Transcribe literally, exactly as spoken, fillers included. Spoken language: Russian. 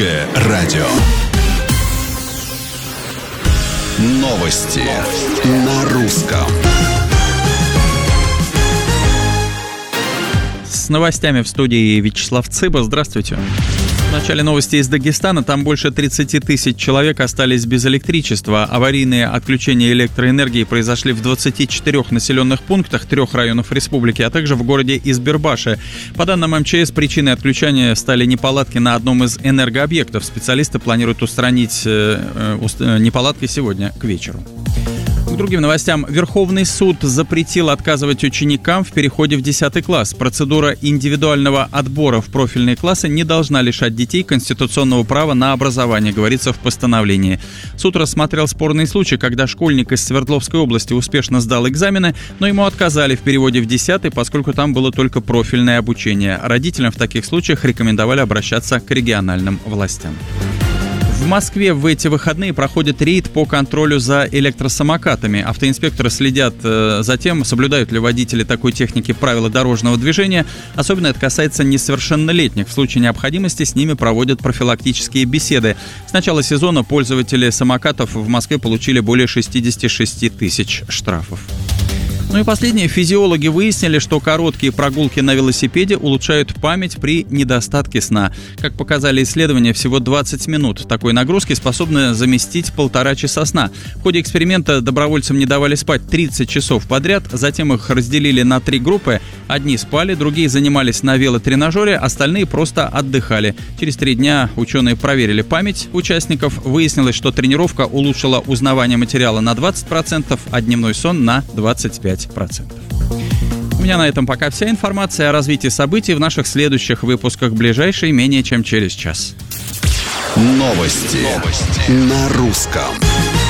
Радио. Новости на русском. С новостями в студии Вячеслав Цыба. Здравствуйте. В начале новости из Дагестана. Там больше тридцать тысяч человек остались без электричества. Аварийные отключения электроэнергии произошли в двадцати четырёх населенных пунктах трех районов республики, а также в городе Избербаше. По данным эм че эс, причиной отключения стали неполадки на одном из энергообъектов. Специалисты планируют устранить э, э, неполадки сегодня к вечеру. К другим новостям. Верховный суд запретил отказывать ученикам в переходе в десятый класс. Процедура индивидуального отбора в профильные классы не должна лишать детей конституционного права на образование, говорится в постановлении. Суд рассмотрел спорный случай, когда школьник из Свердловской области успешно сдал экзамены, но ему отказали в переводе в десятый, поскольку там было только профильное обучение. Родителям в таких случаях рекомендовали обращаться к региональным властям. В Москве в эти выходные проходит рейд по контролю за электросамокатами. Автоинспекторы следят э, за тем, соблюдают ли водители такой техники правила дорожного движения. Особенно это касается несовершеннолетних. В случае необходимости с ними проводят профилактические беседы. С начала сезона пользователи самокатов в Москве получили более шестьдесят шесть тысяч штрафов. Ну и последнее. Физиологи выяснили, что короткие прогулки на велосипеде улучшают память при недостатке сна. Как показали исследования, всего двадцать минут такой нагрузки способны заместить полтора часа сна. В ходе эксперимента добровольцам не давали спать тридцать часов подряд, затем их разделили на три группы. Одни спали, другие занимались на велотренажере, остальные просто отдыхали. Через три дня ученые проверили память участников. Выяснилось, что тренировка улучшила узнавание материала на двадцать процентов, а дневной сон на двадцать пять процентов. У меня на этом пока вся информация. О развитии событий в наших следующих выпусках, ближайшие менее чем через час. Новости, Новости. На русском.